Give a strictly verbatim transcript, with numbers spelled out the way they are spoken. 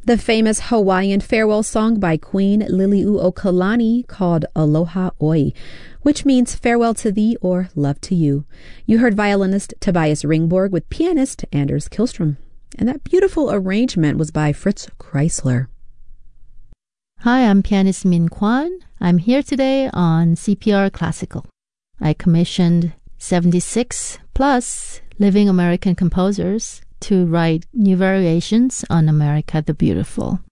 The famous Hawaiian farewell song by Queen Liliuokalani called Aloha Oi, which means farewell to thee or love to you. You heard violinist Tobias Ringborg with pianist Anders Kihlstrom. And that beautiful arrangement was by Fritz Kreisler. Hi, I'm pianist Min Kwan. I'm here today on C P R Classical. I commissioned seventy-six plus living American composers to write new variations on America the Beautiful.